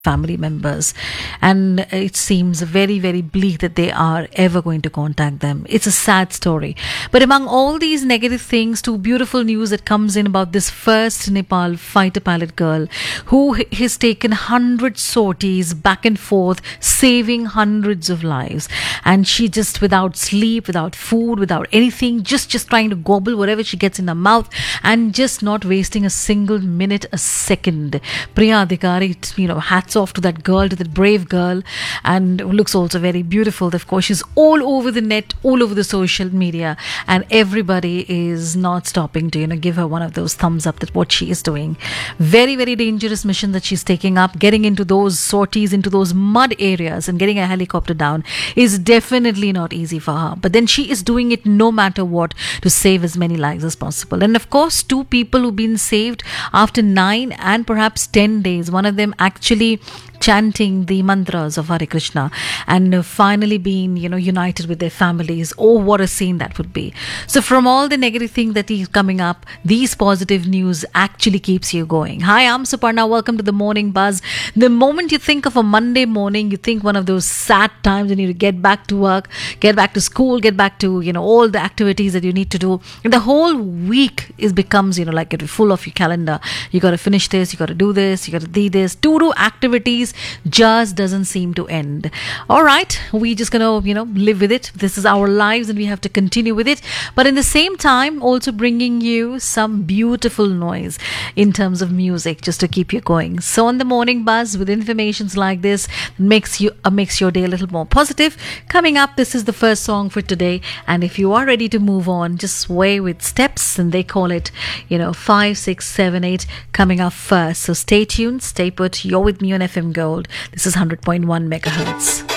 family members, and it seems very, very bleak that they are ever going to contact them. It's a sad story. But among all these negative things, two beautiful news that comes in about this first Nepal fighter pilot girl who has taken hundreds sorties back and forth, saving hundreds of lives. And she just without sleep, without food, without anything, just trying to gobble whatever she gets in her mouth and just not wasting a single minute, a second. Priya Adhikari, hats off to that girl, to that brave girl, and looks also very beautiful. Of course, she's all over the net, all over the social media, and everybody is not stopping to give her one of those thumbs up that what she is doing. Very, very dangerous mission that she's taking up. Getting into those sorties, into those mud areas, and getting a helicopter down is definitely not easy for her. But then she is doing it no matter what to save as many lives as possible. And of course, two people who've been saved after 9 and perhaps 10 days. One of them actually chanting the mantras of Hare Krishna and finally being, united with their families. Oh, what a scene that would be. So from all the negative things that is coming up, these positive news actually keeps you going. Hi, I'm Suparna. Welcome to the Morning Buzz. The moment you think of a Monday morning, you think one of those sad times when you get back to work, get back to school, get back to, all the activities that you need to do. And the whole week becomes, like full of your calendar. You got to finish this, you got to do this, you got to do this. To-do activities just doesn't seem to end. All right, we just gonna live with it. This is our lives and we have to continue with it, but in the same time also bringing you some beautiful noise in terms of music just to keep you going. So on the Morning Buzz with informations like this makes your day a little more positive. Coming up, this is the first song for today, and if you are ready to move on, just sway with steps, and they call it 5, 6, 7, 8 coming up first. So stay tuned, stay put. You're with me on FM Gold. This is 100.1 megahertz.